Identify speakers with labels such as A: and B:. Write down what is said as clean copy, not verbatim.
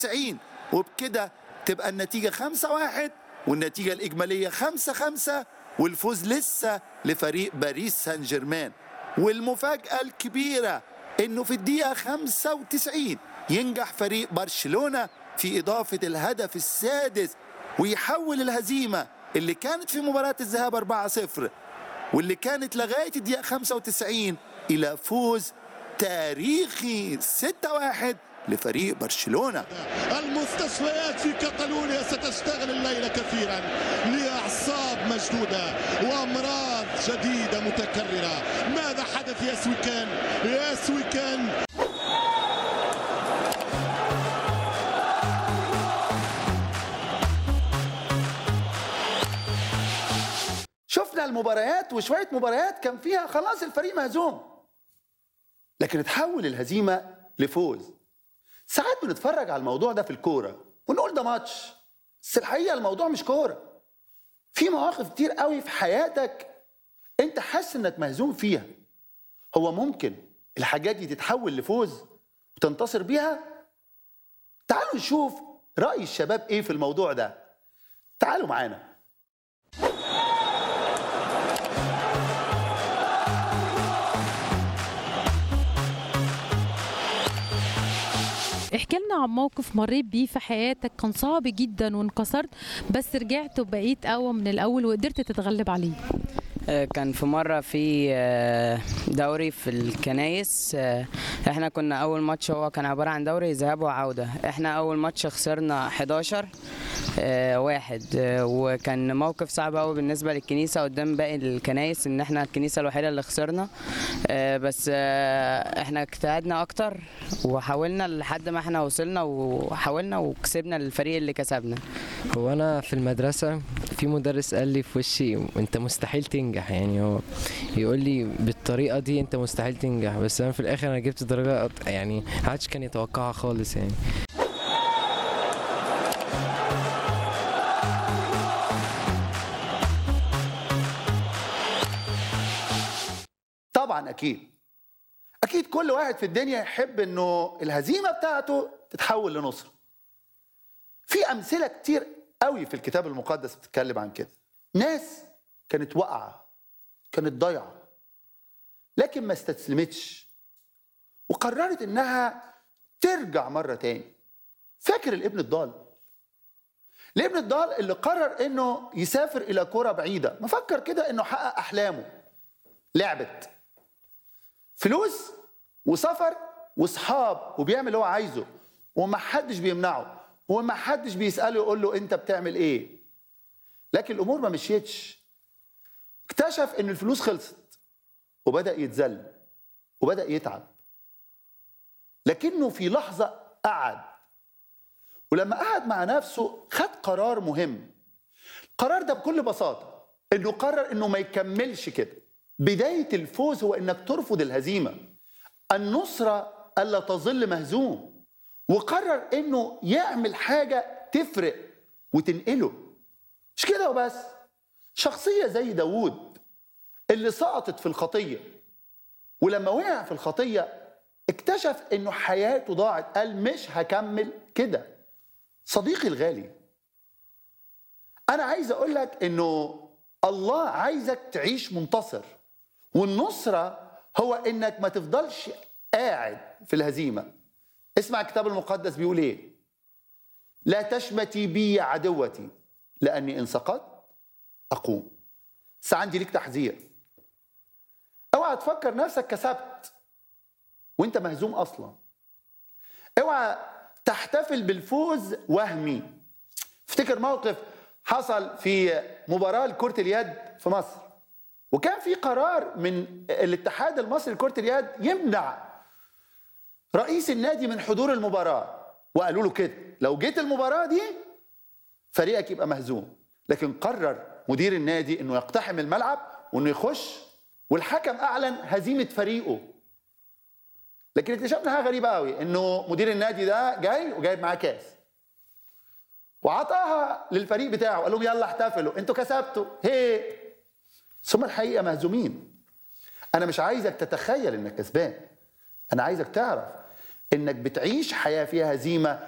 A: 90. وبكده تبقى النتيجة 5-1 والنتيجة الإجمالية 5-5 والفوز لسه لفريق باريس سان جيرمان. والمفاجأة الكبيرة إنه في الدقيقة 95 ينجح فريق برشلونة في إضافة الهدف السادس ويحول الهزيمة اللي كانت في مباراة الذهاب 4-0 واللي كانت لغاية الدقيقة 95 إلى فوز تاريخي 6-1 لفريق برشلونة.
B: المستشفيات في كاتالونيا ستشتغل الليلة كثيرا لأعصاب مشدودة وأمراض جديدة متكررة. ماذا حدث يا سويكان؟ يا سويكان
A: شفنا المباريات وشوية مباريات كان فيها خلاص الفريق مهزوم، لكن تحول الهزيمة لفوز. ساعات بنتفرج على الموضوع ده في الكورة ونقول ده ماتش، بس الحقيقة الموضوع مش كورة. في مواقف كتير قوي في حياتك انت حاسس انك مهزوم فيها. هو ممكن الحاجات دي تتحول لفوز وتنتصر بيها؟ تعالوا نشوف رأي الشباب ايه في الموضوع ده. تعالوا معانا.
C: احكي لنا عن موقف مريت بيه في حياتك كان صعب جدا وانكسرت بس رجعت وبقيت اقوى من الاول وقدرت تتغلب عليه.
D: كان في مرة في دوري في الكنايس. احنا كنا اول ماتش هو كان عبارة عن دوري ذهاب وعودة. احنا اول ماتش خسرنا 11-1 وكان موقف صعب قوي بالنسبة للكنيسة قدام باقي الكنايس ان احنا الكنيسة الوحيدة اللي خسرنا. بس احنا اجتهدنا اكتر وحاولنا لحد ما احنا وصلنا وحاولنا وكسبنا الفريق اللي كسبنا.
E: هو انا في المدرسة في مدرس قال لي في وشي انت مستحيل تنجح، يعني هو يقول لي بالطريقة دي انت مستحيل تنجح، بس انا في الاخر انا جبت درجة يعني محدش كان يتوقعها خالص يعني.
A: طبعا اكيد كل واحد في الدنيا يحب انه الهزيمة بتاعته تتحول لنصر. في امثلة كتير قوي في الكتاب المقدس بتتكلم عن كده. ناس كانت واقعة، كانت ضايعة، لكن ما استسلمتش وقررت انها ترجع مرة تاني. فاكر الابن الضال اللي قرر انه يسافر الى كرة بعيدة، مفكر كده انه حقق احلامه. لعبت فلوس وسفر واصحاب وبيعمل اللي هو عايزه ومحدش بيمنعه ومحدش بيسأله يقول له انت بتعمل ايه. لكن الامور ما مشيتش. اكتشف ان الفلوس خلصت وبدأ يتذل وبدأ يتعب، لكنه في لحظة قعد، ولما قعد مع نفسه خد قرار مهم. القرار ده بكل بساطة انه قرر انه ما يكملش كده. بداية الفوز هو انك ترفض الهزيمة، النصرة ألا تظل مهزوم، وقرر انه يعمل حاجة تفرق وتنقله. مش كده وبس، شخصية زي داوود اللي سقطت في الخطية، ولما وقع في الخطية اكتشف انه حياته ضاعت، قال مش هكمل كده. صديقي الغالي، انا عايز اقول لك انه الله عايزك تعيش منتصر، والنصرة هو انك ما تفضلش قاعد في الهزيمة. اسمع الكتاب المقدس بيقول ايه: لا تشمتي بي يا عدوتي لاني ان سقطت اقوم. بس عندي ليك تحذير، اوعى تفكر نفسك كسبت وانت مهزوم اصلا. اوعى تحتفل بالفوز وهمي. افتكر موقف حصل في مباراة لكرة اليد في مصر، وكان في قرار من الاتحاد المصري لكرة اليد يمنع رئيس النادي من حضور المباراة، وقالوا له كده لو جيت المباراة دي فريقك يبقى مهزوم. لكن قرر مدير النادي انه يقتحم الملعب وانه يخش، والحكم اعلن هزيمة فريقه. لكن اكتشفنا حاجة غريبة قوي، انه مدير النادي ده جاي وجايب معاه كاس وعطاها للفريق بتاعه، قال لهم يلا احتفلوا انتوا كسبتوا هي. ثم الحقيقة مهزومين. انا مش عايزك تتخيل انك كسبان، انا عايزك تعرف انك بتعيش حياة فيها هزيمة